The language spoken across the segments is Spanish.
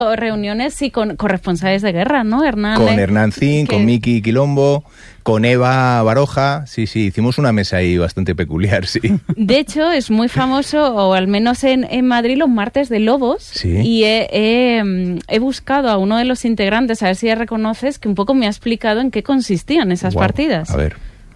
reuniones sí con corresponsales de guerra, ¿no, Hernán? Con Hernán Zin, con Miki Quilombo, con Eva Baroja. Sí, hicimos una mesa ahí bastante peculiar, sí. De hecho, es muy famoso, o al menos en Madrid, los martes de Lobos. Sí. Y he buscado a uno de los integrantes, a ver si ya reconoces, que un poco me ha explicado en qué consistían esas partidas. A ver.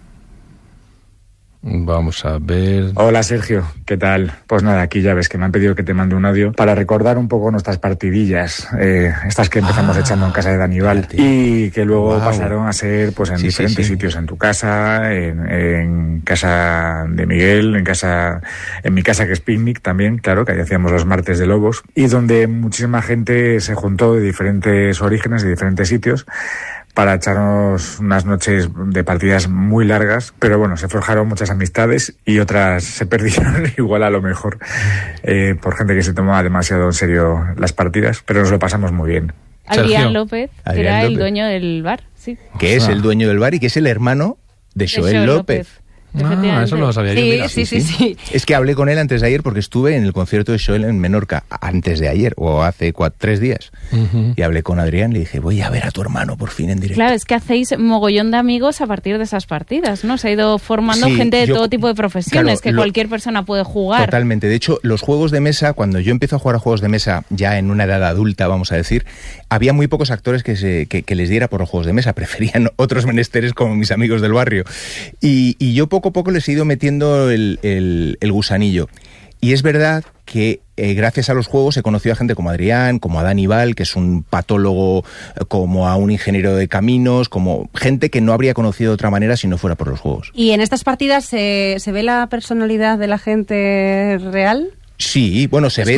Vamos a ver. Hola Sergio, ¿qué tal? Pues nada, aquí ya ves que me han pedido que te mande un audio para recordar un poco nuestras partidillas, estas que empezamos echando en casa de Daníbal y que luego pasaron a ser pues en diferentes sitios, en tu casa, en casa de Miguel, en mi casa que es Picnic también, claro, que ahí hacíamos los martes de Lobos, y donde muchísima gente se juntó de diferentes orígenes, de diferentes sitios, para echarnos unas noches de partidas muy largas, pero bueno, se forjaron muchas amistades y otras se perdieron igual a lo mejor por gente que se tomaba demasiado en serio las partidas, pero nos lo pasamos muy bien. Adrián López, que era el dueño del bar, sí. Que es el dueño del bar y que es el hermano de Joel López. Eso no lo sabía yo. Sí. Es que hablé con él antes de ayer porque estuve en el concierto de Joel en Menorca antes de ayer, o hace 3 días. Y hablé con Adrián y le dije, voy a ver a tu hermano por fin en directo. Claro, es que hacéis mogollón de amigos a partir de esas partidas, ¿no? Se ha ido formando gente de todo tipo de profesiones, claro, que cualquier persona puede jugar. Totalmente. De hecho, los juegos de mesa, cuando yo empiezo a jugar a juegos de mesa, ya en una edad adulta, vamos a decir, había muy pocos actores que les diera por los juegos de mesa. Preferían otros menesteres como mis amigos del barrio. Y yo poco a poco les he ido metiendo el gusanillo. Y es verdad que gracias a los juegos he conocido a gente como Adrián, como a Daníbal, que es un patólogo, como a un ingeniero de caminos, como gente que no habría conocido de otra manera si no fuera por los juegos. ¿Y en estas partidas se ve la personalidad de la gente real? Sí, bueno, salen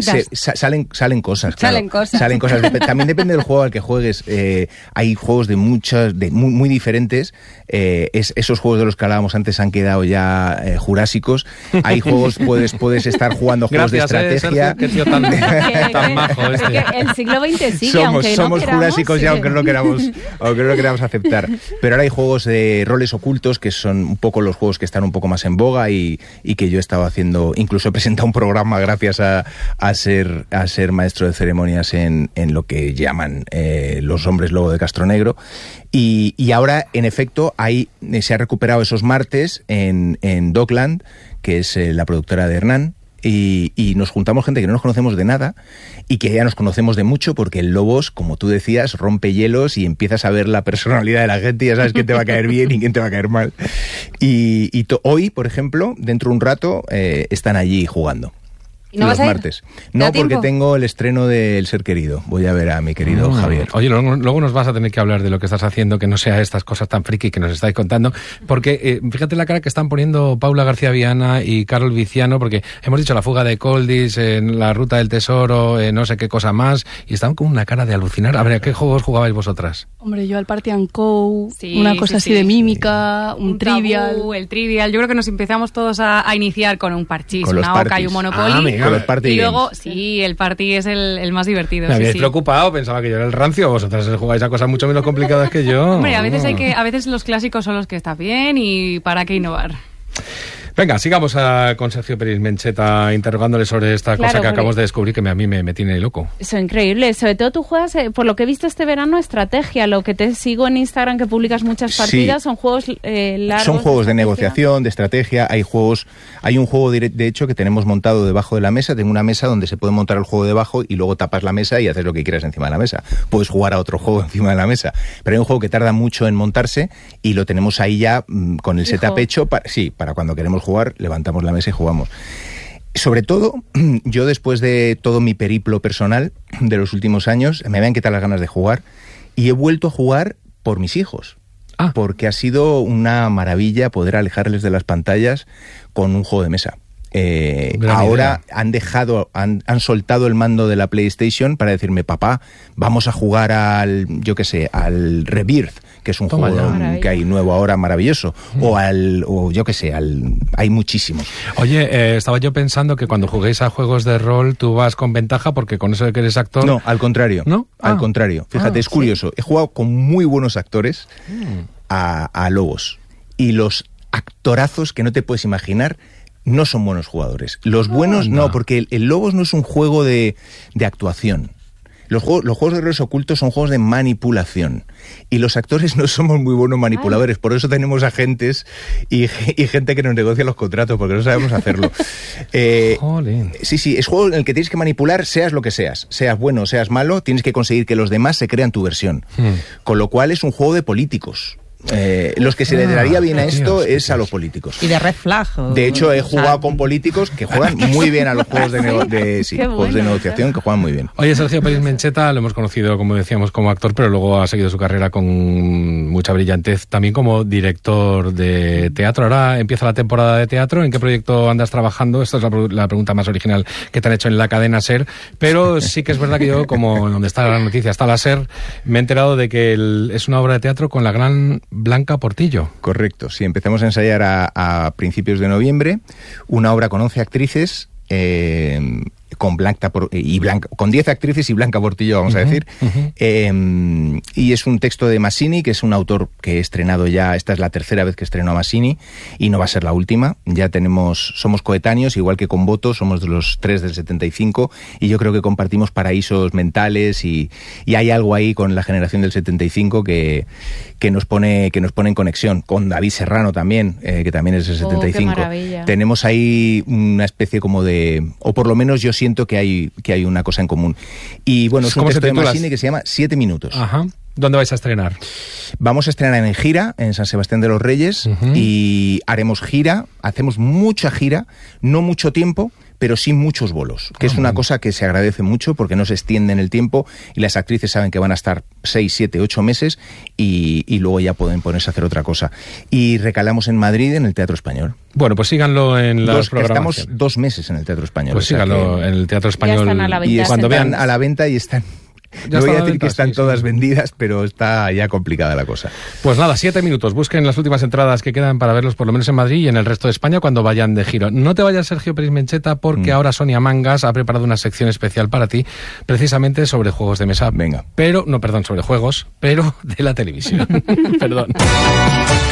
cosas. Claro. Salen cosas. También depende del juego al que juegues. Hay juegos muy diferentes. Esos juegos de los que hablábamos antes han quedado ya jurásicos. Hay juegos, puedes estar jugando juegos de estrategia. Qué tío tan majo este. Es que el siglo XX sigue, somos jurásicos ya, aunque no lo queramos aceptar. Pero ahora hay juegos de roles ocultos, que son un poco los juegos que están un poco más en boga y que yo he estado haciendo. Incluso he presentado un programa gracias a ser maestro de ceremonias en lo que llaman los hombres lobo de Castronegro. Y ahora, en efecto, se ha recuperado esos martes en Dockland, que es la productora de Hernán, y nos juntamos gente que no nos conocemos de nada y que ya nos conocemos de mucho, porque el Lobos, como tú decías, rompe hielos y empiezas a ver la personalidad de la gente y ya sabes quién te va a caer bien y quién te va a caer mal. Y hoy, por ejemplo, dentro de un rato, están allí jugando. ¿Y no los vas a ir? martes. No, porque tengo el estreno de El Ser Querido. Voy a ver a mi querido Javier. Oye, luego nos vas a tener que hablar de lo que estás haciendo, que no sea estas cosas tan friki que nos estáis contando, porque fíjate la cara que están poniendo Paula García Viana y Carol Viciano, porque hemos dicho La fuga de Coldis, en La ruta del tesoro, no sé qué cosa más, y estaban con una cara de alucinar. A ver, ¿a qué juegos jugabais vosotras? Hombre, yo al Party and Co, una cosa así de mímica, un trivial. Tabú, el trivial. Yo creo que nos empezamos todos a iniciar con un parchís, una oca y un Monopoly. Con los party y luego, games. sí, el party es el más divertido. Me habíais preocupado, pensaba que yo era el rancio, vosotras jugáis a cosas mucho menos complicadas que yo. Hombre, a veces los clásicos son los que están bien y para qué innovar. Venga, sigamos con Sergio Peris Mencheta interrogándole sobre esta cosa que acabamos de descubrir que a mí me tiene loco. Eso es increíble. Sobre todo tú juegas, por lo que he visto este verano, estrategia. Lo que te sigo en Instagram, que publicas muchas partidas, son juegos largos. Son juegos de negociación, de estrategia. Hay un juego de hecho que tenemos montado debajo de la mesa. Tengo una mesa donde se puede montar el juego debajo y luego tapas la mesa y haces lo que quieras encima de la mesa. Puedes jugar a otro juego encima de la mesa. Pero hay un juego que tarda mucho en montarse y lo tenemos ahí ya con el setup hecho. Para cuando queremos jugar, levantamos la mesa y jugamos. Sobre todo, yo después de todo mi periplo personal de los últimos años, me habían quitado las ganas de jugar y he vuelto a jugar por mis hijos. Porque ha sido una maravilla poder alejarles de las pantallas con un juego de mesa. Ahora han soltado el mando de la PlayStation para decirme, papá, vamos a jugar al Rebirth, que es un juego que hay nuevo ahora maravilloso, hay muchísimos. Oye, estaba yo pensando que cuando juguéis a juegos de rol tú vas con ventaja porque con eso de que eres actor... No, al contrario. ¿No? Al contrario. Fíjate, es curioso. He jugado con muy buenos actores a Lobos y los actorazos que no te puedes imaginar no son buenos jugadores. Los buenos no, porque el Lobos no es un juego de actuación. Los juegos de roles ocultos son juegos de manipulación. Y los actores no somos muy buenos manipuladores. Por eso tenemos agentes y gente que nos negocia los contratos, porque no sabemos hacerlo. Sí, es juego en el que tienes que manipular, seas lo que seas. Seas bueno o seas malo, tienes que conseguir que los demás se crean tu versión. Con lo cual es un juego de políticos. Los que se le daría bien a esto es a los políticos. Y de red flag. De hecho, he jugado con políticos que juegan muy bien a los juegos de negociación, que juegan muy bien. Oye, Sergio Pérez Mencheta, lo hemos conocido, como decíamos, como actor, pero luego ha seguido su carrera con mucha brillantez, también como director de teatro. Ahora empieza la temporada de teatro. ¿En qué proyecto andas trabajando? Esta es la pregunta más original que te han hecho en la cadena SER, pero sí que es verdad que yo, como donde está la noticia, está la SER, me he enterado de que es una obra de teatro con la gran Blanca Portillo. Correcto, sí, empezamos a ensayar a principios de noviembre, una obra con 11 actrices, con 10 actrices y Blanca Portillo, vamos a decir. Y es un texto de Masini, que es un autor que he estrenado ya, esta es la tercera vez que estreno a Masini, y no va a ser la última. Ya somos coetáneos, igual que con Boto, somos de los 3 del 75, y yo creo que compartimos paraísos mentales, y hay algo ahí con la generación del 75 que nos pone en conexión. Con David Serrano también, que también es del 75. Qué maravilla. Tenemos ahí una especie como de, o por lo menos yo siento que hay una cosa en común. Y bueno, es un texto de Masini que se llama 7 minutos. Ajá. ¿Dónde vais a estrenar? Vamos a estrenar en gira, en San Sebastián de los Reyes, y haremos gira, hacemos mucha gira, no mucho tiempo, pero sí muchos bolos, que es una cosa que se agradece mucho porque no se extiende en el tiempo y las actrices saben que van a estar 6, 7, 8 meses y luego ya pueden ponerse a hacer otra cosa. Y recalamos en Madrid, en el Teatro Español. Bueno, pues síganlo en las programaciones. Estamos 2 meses en el Teatro Español. Pues síganlo en el Teatro Español. Ya están a la venta. Y cuando vean a la venta y están... No voy a decir que están todas vendidas, pero está ya complicada la cosa. Pues nada, 7 minutos. Busquen las últimas entradas que quedan para verlos por lo menos en Madrid y en el resto de España cuando vayan de giro. No te vayas, Sergio Pérez Mencheta, porque ahora Sonia Mangas ha preparado una sección especial para ti, precisamente sobre juegos de mesa. Venga. Sobre juegos, pero de la televisión. Perdón.